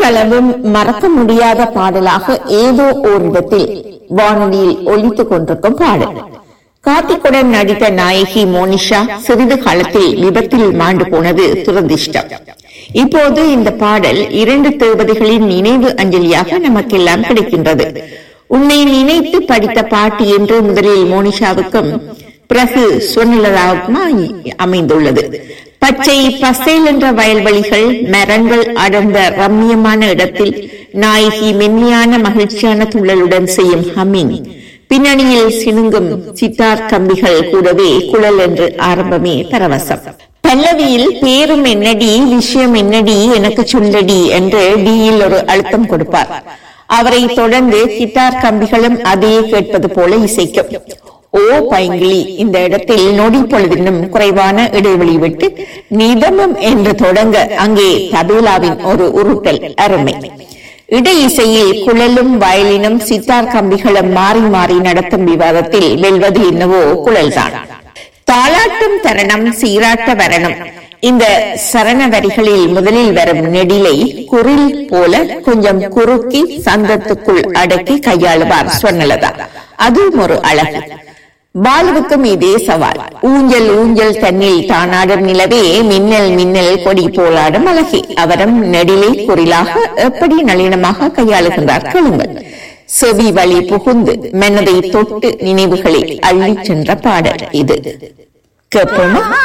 இன்றளவும் மறக்க முடியாத பாடலாக ஏதோ ஓரிடத்தில் வானொலியில் ஒலித்துக் கொண்டிருக்கும் பாடல். கார்த்திக்குடன் நடித்த நாயகி மோனிஷா சிறிது காலத்தில் விபத்தில் மாண்டு போனது துரதிர்ஷ்டம். இப்போது இந்த பாடல் 2 தேவதைகளின் நினைவு அஞ்சலியாக நமக்கெல்லாம் கிடைக்கின்றது. உன்னை நினைத்து படித்த பாட்டு என்று முதலில் மோனிஷாவுக்கும் பிறகு சுவர்ணலதாவுக்கும் அமைந்துள்ளது. பச்சை பசேல் என்ற வயல்வெளிகள், மரங்கள் அடர்ந்த ரம்மியமான இடத்தில் நாயகி மென்மையான மகிழ்ச்சியான துள்ளலுடன் செய்யும் ஹம்மிங், பின்னணியில் சினுங்கும் சித்தார் கம்பிகள் கூடவே குழல் என்று ஆரம்பமே பரவசம். பல்லவியில் பேரும் என்னடி விஷயம் என்னடி எனக்கு சொல்லடி என்று டியில் ஒரு அழுத்தம் கொடுப்பார். அவரை தொடர்ந்து கிட்டார் கம்பிகளும் அதையே கேட்பது போல இசைக்கும். ஓ பைங்கிளி இந்த இடத்தில் நொடி பொழுதினும் குறைவான இடைவெளி விட்டு நிதமும் என்று தொடங்க அங்கே தபேலாவின் ஒரு உருட்டல் அருமை. இடை இசையில் குழலும் வயலினும் சித்தார் கம்பிகளும் மாறி மாறி நடத்தும் விவாதத்தில் வெல்வது என்னவோ குழல்தான். தாளாட்டும் தரணம் சீராட்ட வரணும். இந்த சரண வரிகளில் முதலில் வரும் நெடிலை குரில் போல கொஞ்சம் குறுக்கி சந்தத்துக்குள் அடக்கி கையாளுவார் சுவர்ணலதா. அதுவும் ஒரு அழகு. பாலுவுக்கும் இதே சவால். ஊஞ்சல் ஊஞ்சல் தன்னில் தானாடும் நிலவே, மின்னல் மின்னல் கொடி போலாடும் அழகே. அவரும் நெடிலை குறிலாக எப்படி நளினமாக கையாளுகின்றார் கேளுங்கள். செவி வழி புகுந்து மனதை தொட்டு நினைவுகளை அள்ளி சென்ற பாடல் இது. கேட்போமா?